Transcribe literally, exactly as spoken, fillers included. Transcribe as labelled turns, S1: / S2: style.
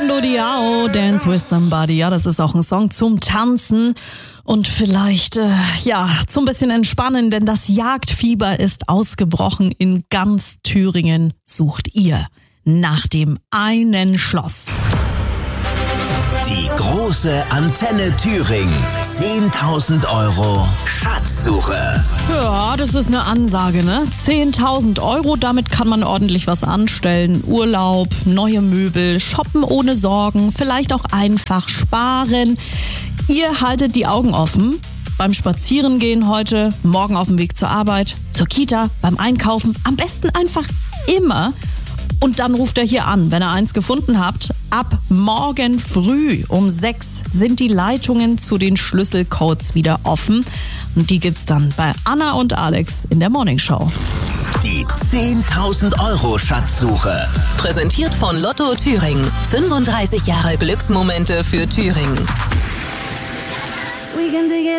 S1: Mando Diao, Dance with Somebody. Ja, das ist auch ein Song zum Tanzen und vielleicht, äh, ja, zum bisschen entspannen, denn das Jagdfieber ist ausgebrochen. In ganz Thüringen sucht ihr nach dem einen Schloss.
S2: Die große Antenne Thüringen. zehntausend Euro Schatzsuche.
S1: Ja, das ist eine Ansage, ne? zehntausend Euro, damit kann man ordentlich was anstellen. Urlaub, neue Möbel, shoppen ohne Sorgen, vielleicht auch einfach sparen. Ihr haltet die Augen offen. Beim Spazierengehen heute, morgen auf dem Weg zur Arbeit, zur Kita, beim Einkaufen. Am besten einfach immer. Und dann ruft er hier an, wenn ihr eins gefunden habt. Ab morgen früh um sechs sind die Leitungen zu den Schlüsselcodes wieder offen. Und die gibt's dann bei Anna und Alex in der Morningshow.
S2: Die zehntausend Euro Schatzsuche.
S3: Präsentiert von Lotto Thüringen. fünfunddreißig Jahre Glücksmomente für Thüringen.